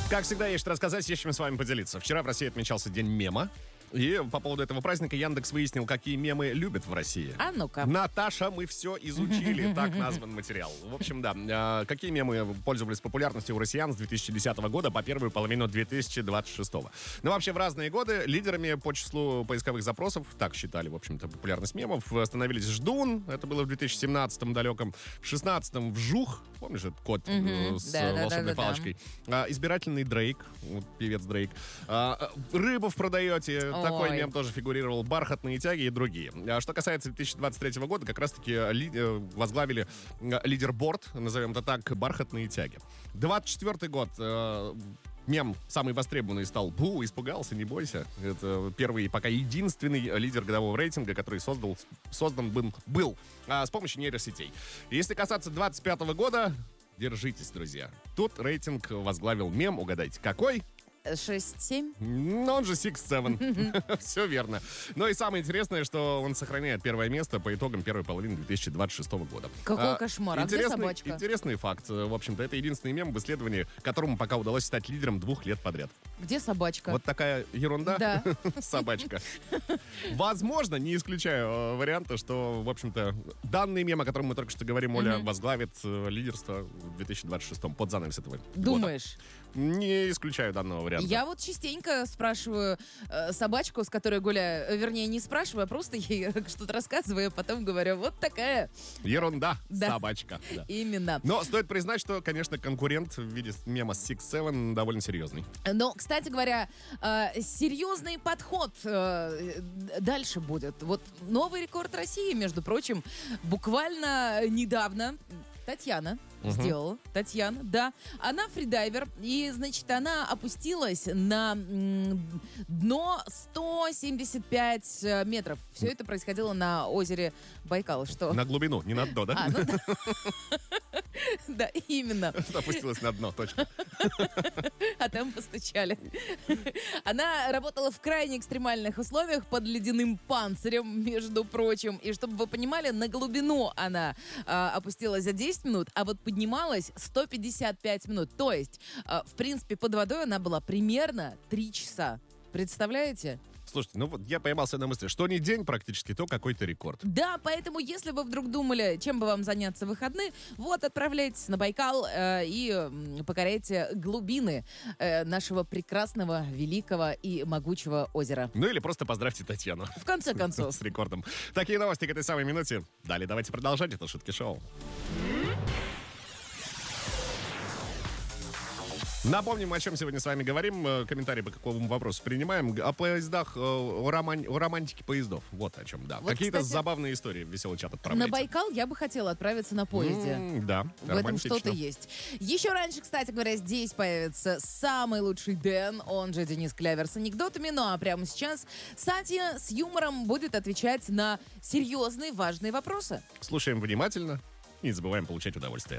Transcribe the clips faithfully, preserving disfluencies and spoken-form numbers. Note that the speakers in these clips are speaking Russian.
Как всегда, есть что рассказать, есть чем с вами поделиться. Вчера в России отмечался День мема. И по поводу этого праздника Яндекс выяснил, какие мемы любят в России. А ну-ка. Наташа, мы все изучили, так назван материал. В общем, да. Какие мемы пользовались популярностью у россиян с две тысячи десятого года по первую половину две тысячи двадцать шестого? Ну, вообще, в разные годы лидерами по числу поисковых запросов, так считали, в общем-то, популярность мемов, становились «Ждун», это было в две тысячи семнадцатом далеком, в шестнадцатом «Вжух», помнишь, этот кот Мгм. с Да, да, волшебной да, да, палочкой, А, избирательный Дрейк, вот певец Дрейк, А, рыбу в продаете, такой Ой. мем тоже фигурировал, бархатные тяги и другие. А что касается две тысячи двадцать третьего года, как раз-таки ли, э, возглавили э, лидерборд, назовем это так, бархатные тяги. двадцать четвёртый год. Э, Мем самый востребованный стал «Бу, испугался, не бойся». Это первый и пока единственный лидер годового рейтинга, который создал, создан был, был а, с помощью нейросетей. Если касаться двадцать пятого года, держитесь, друзья. Тут рейтинг возглавил мем, угадайте, какой? шесть-семь. Ну, он же Six Seven. Все верно. Но и самое интересное, что он сохраняет первое место по итогам первой половины две тысячи двадцать шестого года. Какой кошмар. А где интересный, собачка? Интересный факт. В общем-то, это единственный мем в исследовании, которому пока удалось стать лидером двух лет подряд. Где собачка? Вот такая ерунда. Да. Собачка. Возможно, не исключаю э, варианта, что, в общем-то, данный мем, о котором мы только что говорим, Оля, возглавит э, лидерство в две тысячи двадцать шестом под занавес этого года. Думаешь? Не исключаю данного варианта. Я вот частенько спрашиваю э, собачку, с которой гуляю, э, вернее, не спрашиваю, а просто ей что-то рассказываю, а потом говорю, вот такая. Ерунда, Да. собачка. Да. Именно. Но стоит признать, что, конечно, конкурент в виде мема Six Seven довольно серьезный. Но, кстати говоря, э, серьезный подход э, дальше будет. Вот новый рекорд России, между прочим, буквально недавно Татьяна сделала. Татьяна, да. Она фридайвер, и, значит, она опустилась на м, дно сто семьдесят пять метров. Все это происходило на озере Байкал. Что? На глубину, не на дно, да? А, ну да. Да, именно. Опустилась на дно, точно. А там постучали. Она работала в крайне экстремальных условиях под ледяным панцирем, между прочим. И чтобы вы понимали, на глубину она а, опустилась за десять минут, а вот поднималась сто пятьдесят пять минут. То есть, а, в принципе, под водой она была примерно три часа. Представляете? Слушайте, ну вот я поймался на мысли, что не день практически, то какой-то рекорд. Да, поэтому, если вы вдруг думали, чем бы вам заняться в выходные, вот, отправляйтесь на Байкал э, и м, покоряйте глубины э, нашего прекрасного, великого и могучего озера. Ну или просто поздравьте Татьяну. В конце концов. С рекордом. Такие новости к этой самой минуте. Далее давайте продолжать. Это Шутки Шоу. Напомним, о чем сегодня с вами говорим. Э, Комментарии по какому вопросу принимаем. О поездах, э, о, роман- о романтике поездов. Вот о чем, да. Вот, Какие-то кстати, забавные истории в веселый чат На отправляйте. Байкал я бы хотела отправиться на поезде. М, Да, В этом романтично. что-то есть. Еще раньше, кстати говоря, здесь появится самый лучший Дэн, он же Денис Клявер, с анекдотами. Ну а прямо сейчас Сатья с юмором будет отвечать на серьезные, важные вопросы. Слушаем внимательно и не забываем получать удовольствие.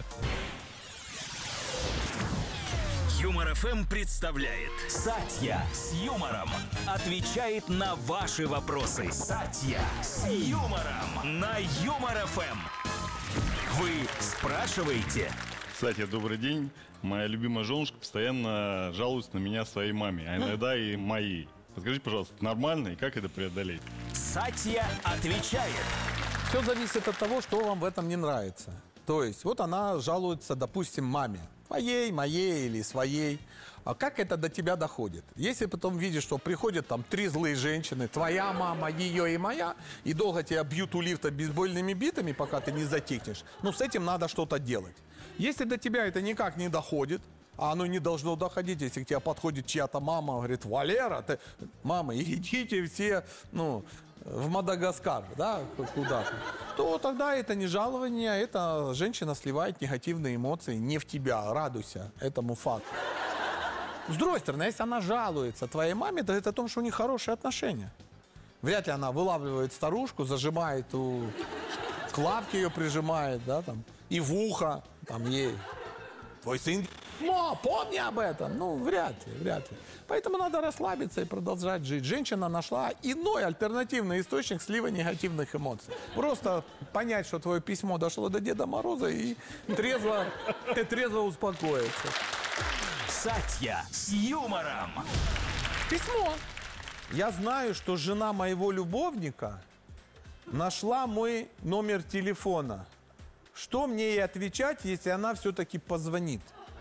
Юмор эф эм представляет Сатья с юмором отвечает на ваши вопросы. Сатья с юмором на Юмор эф эм. Вы спрашиваете? Кстати, добрый день. Моя любимая женушка постоянно жалуется на меня своей маме, а иногда и моей. Подскажите, пожалуйста, нормально и как это преодолеть? Сатья отвечает. Все зависит от того, что вам в этом не нравится. То есть, вот она жалуется, допустим, маме. Моей, моей или своей. А как это до тебя доходит? Если потом видишь, что приходят там три злые женщины, твоя мама, ее и моя, и долго тебя бьют у лифта бейсбольными битами, пока ты не затихнешь, ну, с этим надо что-то делать. Если до тебя это никак не доходит, а оно не должно доходить, если к тебе подходит чья-то мама, говорит, Валера, ты... мама, идите все, ну, в Мадагаскар, да, куда-то, то тогда это не жалование, это женщина сливает негативные эмоции не в тебя, радуйся этому факту. С другой стороны, если она жалуется твоей маме, то это о том, что у них хорошие отношения. Вряд ли она вылавливает старушку, зажимает у... к лавке ее прижимает, да, там, и в ухо, там, ей. Твой сын, но помни об этом. Ну, вряд ли, вряд ли. Поэтому надо расслабиться и продолжать жить. Женщина нашла иной альтернативный источник слива негативных эмоций. Просто понять, что твое письмо дошло до Деда Мороза и трезво, и трезво успокоиться. Сатья с юмором. Письмо. Я знаю, что жена моего любовника нашла мой номер телефона. Что мне ей отвечать, если она все-таки позвонит?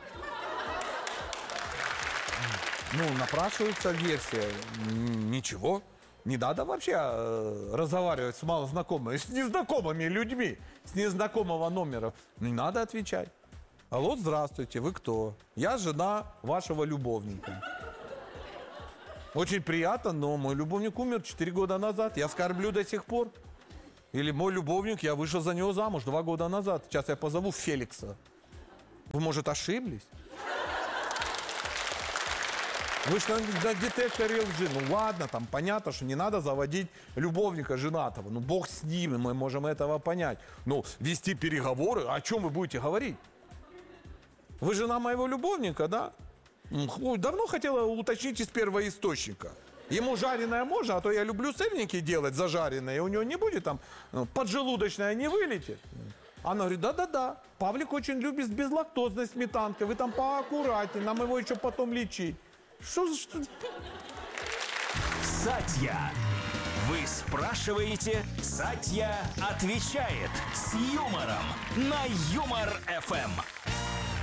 Ну, напрашивается версия. М, Ничего. Не надо вообще э, разговаривать с малознакомыми, с незнакомыми людьми, с незнакомого номера. Не надо отвечать. Алло, здравствуйте, вы кто? Я жена вашего любовника. Очень приятно, но мой любовник умер четыре года назад. Я скорблю до сих пор. Или мой любовник, я вышел за него замуж два года назад. Сейчас я позову Феликса. Вы, может, ошиблись? Вы же на, на детекторе лжи. Ну ладно, там понятно, что не надо заводить любовника женатого. Ну бог с ним, мы можем этого понять. Но вести переговоры, о чем вы будете говорить? Вы жена моего любовника, да? М, Давно хотела уточнить из первого источника. Ему жареное можно, а то я люблю сырники делать зажаренные, и у него не будет там ну, поджелудочная не вылетит. Она говорит, да-да-да, Павлик очень любит с безлактозной сметанкой, вы там поаккуратнее, нам его еще потом лечить. Что за... Что... Сатья. Вы спрашиваете, Сатья отвечает с юмором на Юмор ФМ.